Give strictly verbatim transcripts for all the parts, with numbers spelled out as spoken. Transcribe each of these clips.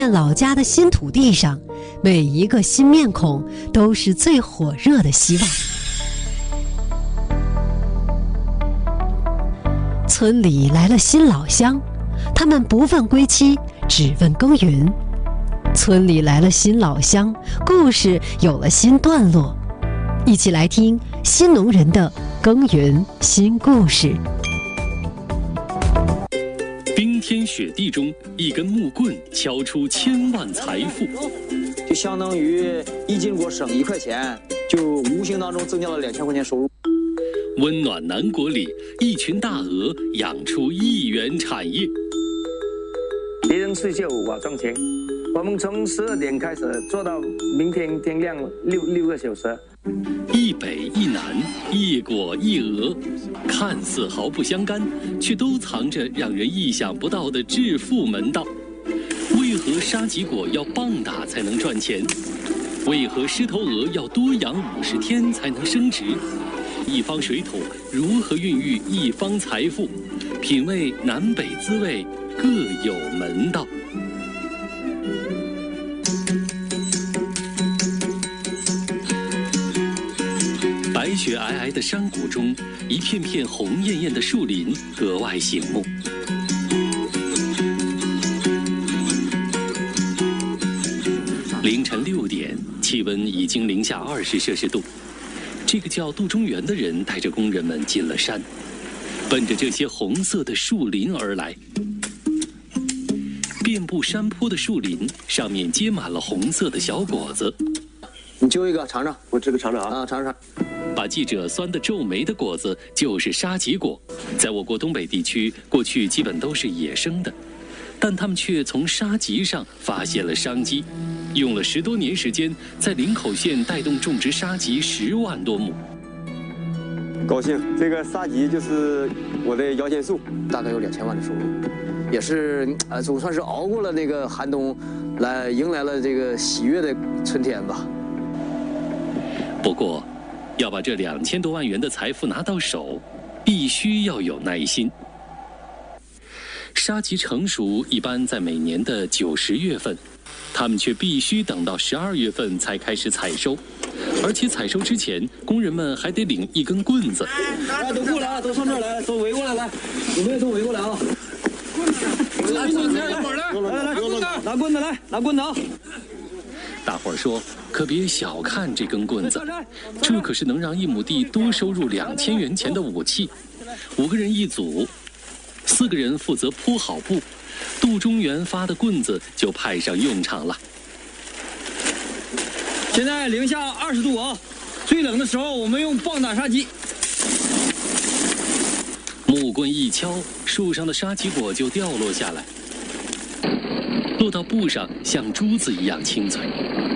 老家的新土地上，每一个新面孔都是最火热的希望。村里来了新老乡，他们不问归期，只问耕耘。村里来了新老乡，故事有了新段落。一起来听新农人的耕耘新故事。 冰天雪地中，一根木棍敲出千万财富， 就相当于一斤果省一块钱，就无形当中增加了两千块钱收入。 温暖南国里，一群大鹅养出一元产业。 别人睡觉我赚钱，我们从十二点开始做到明天天亮六六个小时。 一北一南，一果一鹅，看似毫不相干，却都藏着让人意想不到的致富门道。为何沙棘果要棒打才能赚钱？为何狮头鹅要多养五十天才能升值？一方水土如何孕育一方财富？品味南北滋味，各有门道。白雪皑皑的山谷中，一片片红艳艳的树林格外醒目。凌晨六点，气温已经零下二十摄氏度。这个叫杜中原的人带着工人们进了山，奔着这些红色的树林而来。遍布山坡的树林上面结满了红色的小果子。 你揪一个尝尝， 我这个尝尝啊， 啊，尝尝。 把记者酸得皱眉的果子就是沙棘果，在我国东北地区，过去基本都是野生的，但他们却从沙棘上发现了商机，用了十多年时间，在林口县带动种植沙棘十万多亩。 高兴，这个沙棘就是我的摇钱树， 大概有两千万的收入，也是呃，总算是熬过了那个寒冬，来迎来了这个喜悦的春天吧。 不过，要把这两千多万元的财富拿到手，必须要有耐心。沙棘成熟一般在每年的九十月份，他们却必须等到十二月份才开始采收，而且采收之前，工人们还得领一根棍子。 来，都过来啊，都上这儿来，都围过来，来，有没有都围过来啊？来，来来来，拿棍子来，拿棍子啊！ 大伙儿说，可别小看这根棍子，这可是能让一亩地多收入两千元钱的武器。五个人一组，四个人负责铺好布，杜中原发的棍子就派上用场了。 现在零下二十度啊，最冷的时候我们用棒打沙棘。 木棍一敲，树上的沙棘果就掉落下来，落到布上像珠子一样清脆。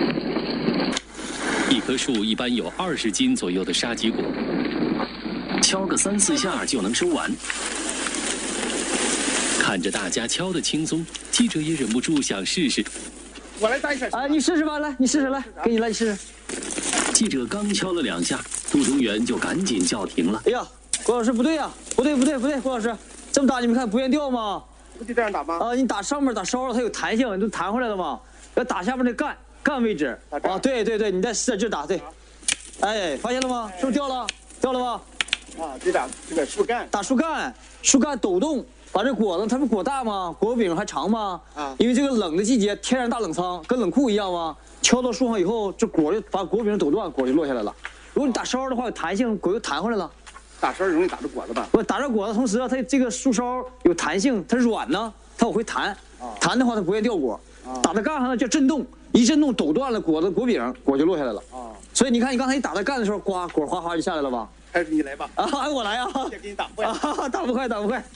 一棵树一般有二十斤左右的沙棘果，敲个三四下就能收完。看着大家敲得轻松，记者也忍不住想试试。 我来搭一下。哎，你试试吧，来，你试试，来，给你来，你试试。 记者刚敲了两下，杜中原就赶紧叫停了。 哎呀，郭老师不对呀、啊，不对不对不对，郭老师这么打你们看不愿掉吗？ 不就这样打吗？ 啊，你打上面打烧了，它有弹性，你都弹回来了嘛。要打下面那干干位置。啊，对对对，你再使点劲打，对。哎，发现了吗？是不是掉了？掉了吧？ 啊，对打这个树干。 打树干，树干抖动，把这果子，它不果大吗？果柄还长吗？啊。因为这个冷的季节，天然大冷仓，跟冷库一样吗？敲到树上以后，这果就把果柄抖断，果就落下来了。如果你打烧的话，有弹性，果就弹回来了。 打烧容易打着果子吧？ 不，打着果子，同时它这个树梢有弹性，它软呢，它往回弹，弹的话它不愿意掉果。打在干上呢叫震动，一震动抖断了果子果柄，果就落下来了。啊，所以你看你刚才一打在干的时候，呱果哗哗就下来了吧？ 还是你来吧。 啊，我来啊！ 先给你打不快。 啊，打不快，打不快。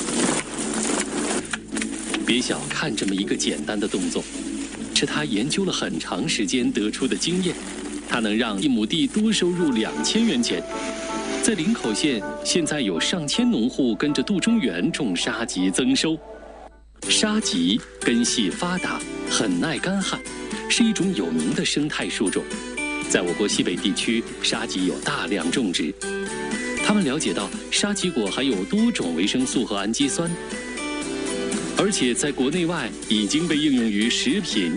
别小看这么一个简单的动作，是他研究了很长时间得出的经验，它能让一亩地多收入两千元钱。在林口县，现在有上千农户跟着杜中原种沙棘增收。沙棘根系发达，很耐干旱，是一种有名的生态树种。在我国西北地区，沙棘有大量种植。他们了解到，沙棘果含有多种维生素和氨基酸， 而且在国内外已经被应用于食品、